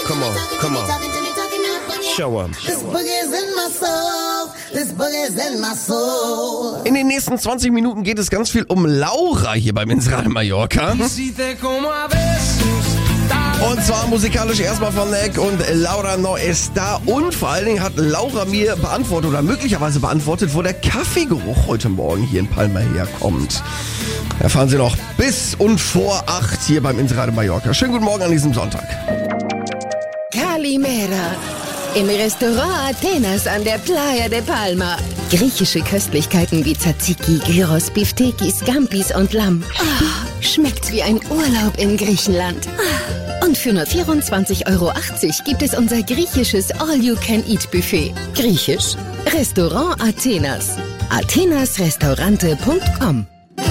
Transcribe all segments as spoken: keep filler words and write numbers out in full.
come on, come on. Show 'em. In den nächsten zwanzig Minuten geht es ganz viel um Laura hier beim Inseradio Mallorca. Und zwar musikalisch erstmal von Neck und Laura No Está. Und vor allen Dingen hat Laura mir beantwortet oder möglicherweise beantwortet, wo der Kaffeegeruch heute Morgen hier in Palma herkommt. Erfahren Sie noch bis und vor acht hier beim Inseradio Mallorca. Schönen guten Morgen an diesem Sonntag. Calimera. Im Restaurant Atenas an der Playa de Palma. Griechische Köstlichkeiten wie Tzatziki, Gyros, Biftekis, Scampis und Lamm. Oh, schmeckt wie ein Urlaub in Griechenland. Oh. Und für nur vierundzwanzig Euro achtzig gibt es unser griechisches All-You-Can-Eat-Buffet. Griechisch? Restaurant Atenas. atenasrestaurante punkt com.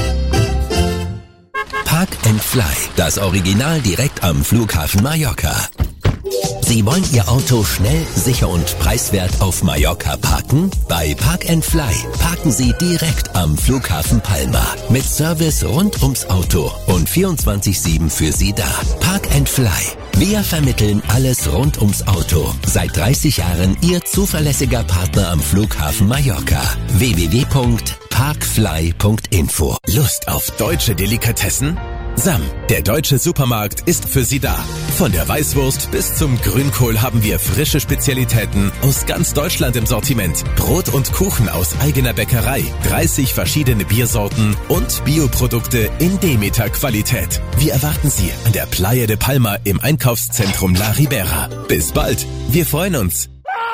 Park and Fly, das Original direkt am Flughafen Mallorca. Sie wollen Ihr Auto schnell, sicher und preiswert auf Mallorca parken? Bei Park and Fly parken Sie direkt am Flughafen Palma. Mit Service rund ums Auto und vierundzwanzig sieben für Sie da. Park and Fly. Wir vermitteln alles rund ums Auto. Seit dreißig Jahren Ihr zuverlässiger Partner am Flughafen Mallorca. w w w punkt parkfly punkt info. Lust auf deutsche Delikatessen? Sam, der deutsche Supermarkt, ist für Sie da. Von der Weißwurst bis zum Grünkohl haben wir frische Spezialitäten aus ganz Deutschland im Sortiment. Brot und Kuchen aus eigener Bäckerei, dreißig verschiedene Biersorten und Bioprodukte in Demeter-Qualität. Wir erwarten Sie an der Playa de Palma im Einkaufszentrum La Ribera. Bis bald, wir freuen uns.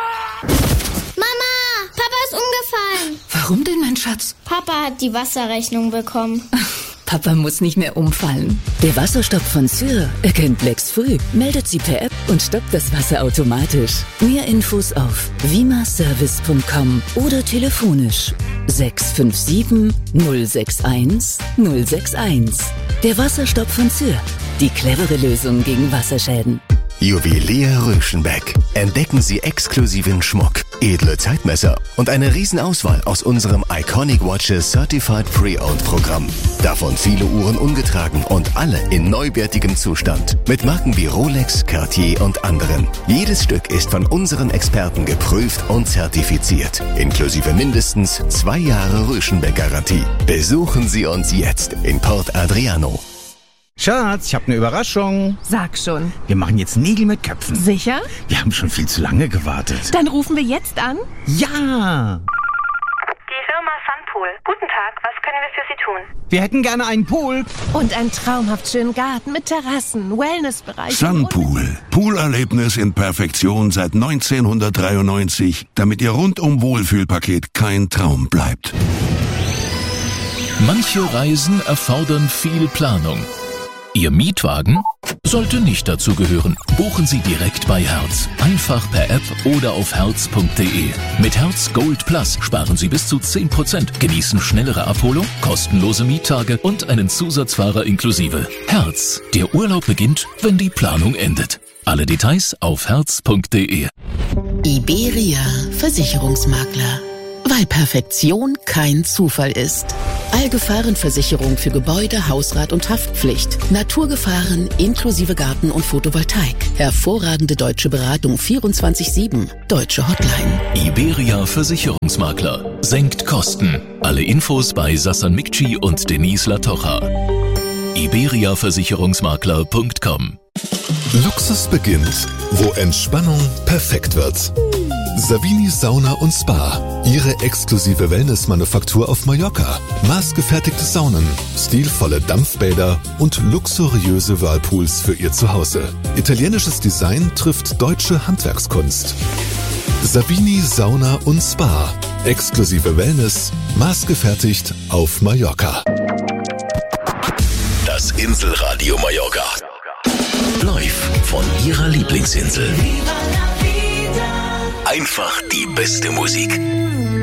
Mama, Papa ist umgefallen. Warum denn, mein Schatz? Papa hat die Wasserrechnung bekommen. Papa muss nicht mehr umfallen. Der Wasserstopp von Syr erkennt Blacks früh, meldet sie per App und stoppt das Wasser automatisch. Mehr Infos auf vimaservice punkt com oder telefonisch sechs fünf sieben null sechs eins null sechs eins. Der Wasserstopp von Syr. Die clevere Lösung gegen Wasserschäden. Juwelier Röschenbeck. Entdecken Sie exklusiven Schmuck, edle Zeitmesser und eine Riesenauswahl aus unserem Iconic Watches Certified Pre-Owned Programm. Davon viele Uhren ungetragen und alle in neuwertigem Zustand. Mit Marken wie Rolex, Cartier und anderen. Jedes Stück ist von unseren Experten geprüft und zertifiziert. Inklusive mindestens zwei Jahre Röschenbeck-Garantie. Besuchen Sie uns jetzt in Port Adriano. Schatz, ich habe eine Überraschung. Sag schon. Wir machen jetzt Nägel mit Köpfen. Sicher? Wir haben schon viel zu lange gewartet. Dann rufen wir jetzt an. Ja! Die Firma Sunpool. Guten Tag, was können wir für Sie tun? Wir hätten gerne einen Pool. Und einen traumhaft schönen Garten mit Terrassen, Wellnessbereich. Sunpool. Poolerlebnis in Perfektion seit neunzehnhundertdreiundneunzig, damit Ihr rundum Wohlfühlpaket kein Traum bleibt. Manche Reisen erfordern viel Planung. Ihr Mietwagen sollte nicht dazu gehören. Buchen Sie direkt bei Hertz. Einfach per App oder auf hertz punkt de. Mit Hertz Gold Plus sparen Sie bis zu zehn Prozent, genießen schnellere Abholung, kostenlose Miettage und einen Zusatzfahrer inklusive. Hertz. Der Urlaub beginnt, wenn die Planung endet. Alle Details auf hertz punkt de. Iberia Versicherungsmakler. Weil Perfektion kein Zufall ist. Allgefahrenversicherung für Gebäude, Hausrat und Haftpflicht. Naturgefahren inklusive Garten und Photovoltaik. Hervorragende deutsche Beratung vierundzwanzig sieben. Deutsche Hotline. Iberia Versicherungsmakler. Senkt Kosten. Alle Infos bei Sassan Mikci und Denise Latocha. iberia versicherungsmakler punkt com. Luxus beginnt, wo Entspannung perfekt wird. Savini Sauna und Spa. Ihre exklusive Wellness-Manufaktur auf Mallorca. Maßgefertigte Saunen, stilvolle Dampfbäder und luxuriöse Whirlpools für Ihr Zuhause. Italienisches Design trifft deutsche Handwerkskunst. Savini Sauna und Spa. Exklusive Wellness, maßgefertigt auf Mallorca. Das Inselradio Mallorca. Live von Ihrer Lieblingsinsel. Einfach die beste Musik.